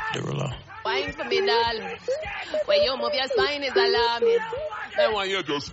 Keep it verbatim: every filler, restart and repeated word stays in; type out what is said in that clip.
Derulo. Wine for me, darling. When you move your spine is alarming. That one you just